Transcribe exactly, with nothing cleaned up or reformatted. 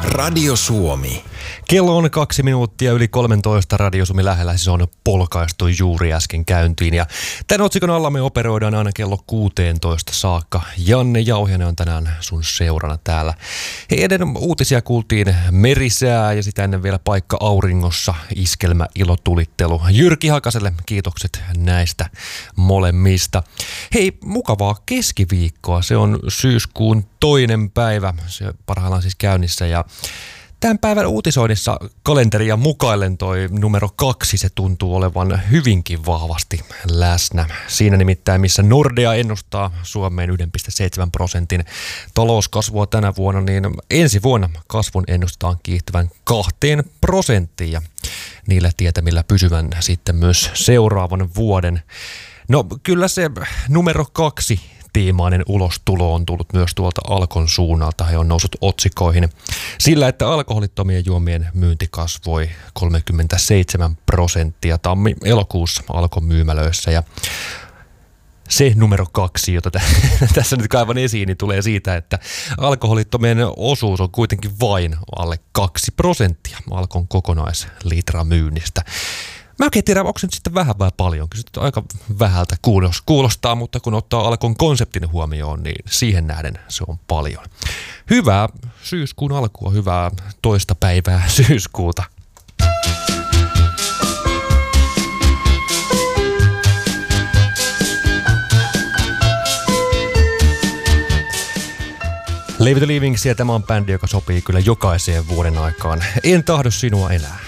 Radio Suomi. Kello on kaksi minuuttia yli kolmetoista. Radio Suomi lähellä siis on polkaistu juuri äsken käyntiin. Ja tämän otsikon alla me operoidaan aina kello kuusitoista saakka. Janne Jauhiainen on tänään sun seurana täällä. Ennen uutisia kuultiin merisää ja sitä ennen vielä paikka auringossa, iskelmä, ilotulittelu. Jyrki Hakaselle kiitokset näistä molemmista. Hei, mukavaa keskiviikkoa. Se on syyskuun toinen päivä. Se parhaillaan siis käynnissä ja tämän päivän uutisoinnissa kalenteria mukaillen toi numero kaksi, se tuntuu olevan hyvinkin vahvasti läsnä. Siinä nimittäin, missä Nordea ennustaa Suomeen yksi pilkku seitsemän prosentin talouskasvua tänä vuonna, niin ensi vuonna kasvun ennustetaan kiihtyvän kahteen prosenttiin ja niillä tietämillä pysyvän sitten myös seuraavan vuoden. No kyllä se numero kaksi tiimainen ulostulo on tullut myös tuolta Alkon suunnalta. He on noussut otsikoihin sillä, että alkoholittomien juomien myynti kasvoi kolmekymmentäseitsemän prosenttia tammi-elokuussa Alkon myymälöissä. Ja se numero kaksi, jota t- tässä nyt kaivan esiin, niin tulee siitä, että alkoholittomien osuus on kuitenkin vain alle kaksi prosenttia Alkon kokonaislitramyynnistä. Mä oikein tiedä, onko se nyt sitten vähän vai paljon. Kyllä se aika vähältä kuulostaa, mutta kun ottaa Alkon konseptin huomioon, niin siihen nähden se on paljon. Hyvää syyskuun alkua, hyvää toista päivää syyskuuta. Leave the Livingsia, tämä on bändi, joka sopii kyllä jokaiseen vuoden aikaan. En tahdo sinua enää.